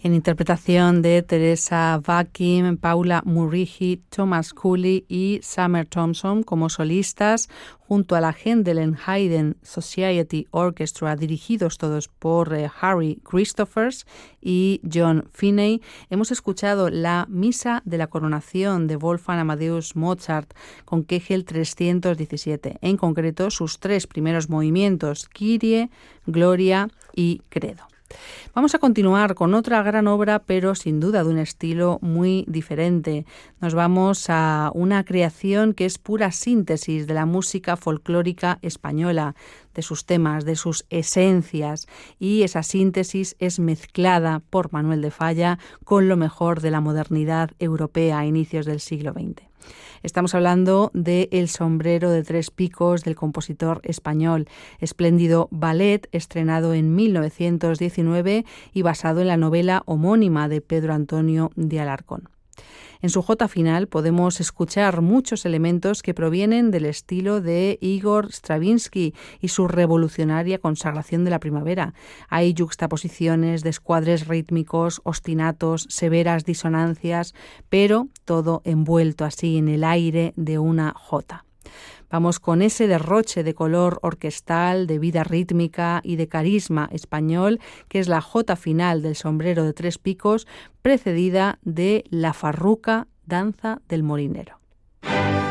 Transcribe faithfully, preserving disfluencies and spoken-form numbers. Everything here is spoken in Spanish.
en interpretación de Teresa Vakim, Paula Murihi, Thomas Cooley y Summer Thompson como solistas, junto a la Händel and Haydn Society Orchestra, dirigidos todos por eh, Harry Christophers y John Finney. Hemos escuchado la Misa de la Coronación de Wolfgang Amadeus Mozart con Kegel trescientos diecisiete, en concreto sus tres primeros movimientos, Kyrie, Gloria y Credo. Vamos a continuar con otra gran obra, pero sin duda de un estilo muy diferente. Nos vamos a una creación que es pura síntesis de la música folclórica española, de sus temas, de sus esencias, y esa síntesis es mezclada por Manuel de Falla con lo mejor de la modernidad europea a inicios del siglo veinte. Estamos hablando de El sombrero de tres picos del compositor español, espléndido ballet estrenado en mil novecientos diecinueve y basado en la novela homónima de Pedro Antonio de Alarcón. En su jota final podemos escuchar muchos elementos que provienen del estilo de Igor Stravinsky y su revolucionaria consagración de la primavera. Hay yuxtaposiciones, descuadres rítmicos, ostinatos, severas disonancias, pero todo envuelto así en el aire de una jota. Vamos con ese derroche de color orquestal, de vida rítmica y de carisma español, que es la jota final del sombrero de tres picos, precedida de La farruca, danza del molinero.